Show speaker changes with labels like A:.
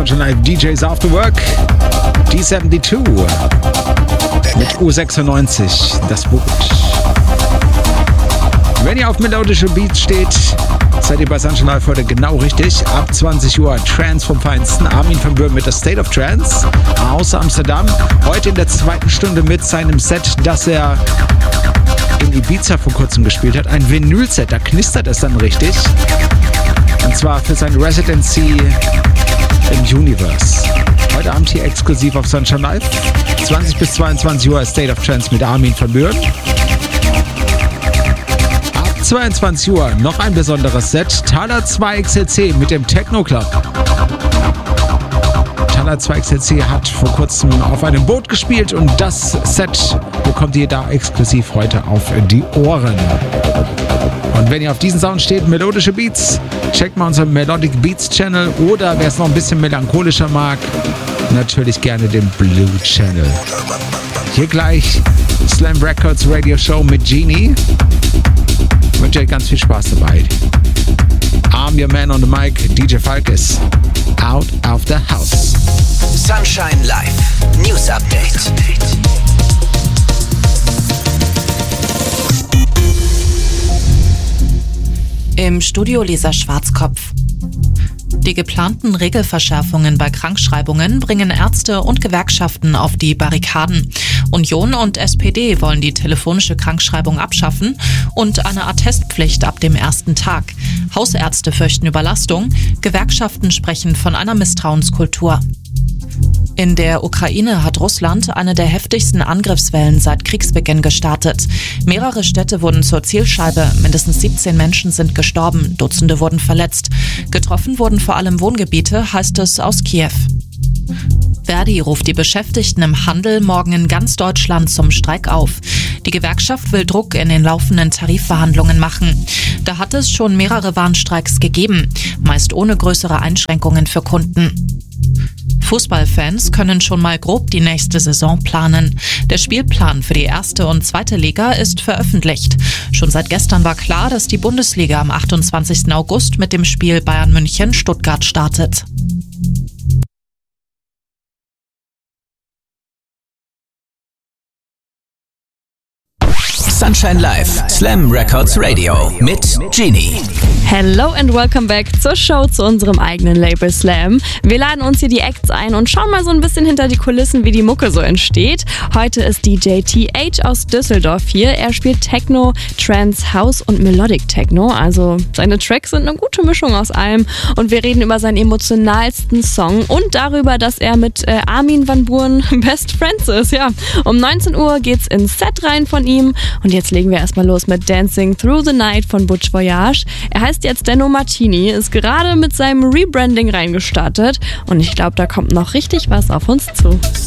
A: Sunshine Live DJs After Work. D72 mit U96, das Boot. Wenn ihr auf melodische Beats steht, seid ihr bei Sunshine Live heute genau richtig. Ab 20 Uhr Trance vom Feinsten. Armin van Buuren mit der State of Trance aus Amsterdam. Heute in der zweiten Stunde mit seinem Set, das er in Ibiza vor kurzem gespielt hat. Ein Vinyl-Set, da knistert es dann richtig. Und zwar für seine Residency im Universe. Heute Abend hier exklusiv auf Sunshine Live. 20 bis 22 Uhr State of Trance mit Armin van Buuren. Ab 22 Uhr noch ein besonderes Set. Thaler 2 XLC mit dem Techno Club. Thaler 2 XLC hat vor kurzem auf einem Boot gespielt und das Set bekommt ihr da exklusiv heute auf die Ohren. Und wenn ihr auf diesen Sound steht, melodische Beats, checkt mal unseren Melodic Beats Channel oder wer es noch ein bisschen melancholischer mag, natürlich gerne den Blue Channel. Hier gleich Slam Records Radio Show mit Genie. Ich wünsche euch ganz viel Spaß dabei. I'm your man on the mic, DJ Falk is out of the house.
B: Sunshine Live News Update.
C: Im Studio Lisa Schwarzkopf. Die geplanten Regelverschärfungen bei Krankschreibungen bringen Ärzte und Gewerkschaften auf die Barrikaden. Union und SPD wollen die telefonische Krankschreibung abschaffen und eine Attestpflicht ab dem ersten Tag. Hausärzte fürchten Überlastung, Gewerkschaften sprechen von einer Misstrauenskultur. In der Ukraine hat Russland eine der heftigsten Angriffswellen seit Kriegsbeginn gestartet. Mehrere Städte wurden zur Zielscheibe, mindestens 17 Menschen sind gestorben, Dutzende wurden verletzt. Getroffen wurden vor allem Wohngebiete, heißt es aus Kiew. Verdi ruft die Beschäftigten im Handel morgen in ganz Deutschland zum Streik auf. Die Gewerkschaft will Druck in den laufenden Tarifverhandlungen machen. Da hat es schon mehrere Warnstreiks gegeben, meist ohne größere Einschränkungen für Kunden. Fußballfans können schon mal grob die nächste Saison planen. Der Spielplan für die erste und zweite Liga ist veröffentlicht. Schon seit gestern war klar, dass die Bundesliga am 28. August mit dem Spiel Bayern München-Stuttgart startet.
B: Sunshine Live Slam Records Radio mit Genie.
D: Hello and welcome back zur Show, zu unserem eigenen Label Slam. Wir laden uns hier die Acts ein und schauen mal so ein bisschen hinter die Kulissen, wie die Mucke so entsteht. Heute ist DJ TH aus Düsseldorf hier. Er spielt Techno, Trance, House und Melodic Techno. Also seine Tracks sind eine gute Mischung aus allem. Und wir reden über seinen emotionalsten Song und darüber, dass er mit Armin van Buuren Best Friends ist. Ja, um 19 Uhr geht's ins Set rein von ihm. Und jetzt legen wir erstmal los mit Dancing Through the Night von Butch Voyage. Er heißt jetzt Denno Martini, ist gerade mit seinem Rebranding reingestartet und ich glaube, da kommt noch richtig was auf uns zu.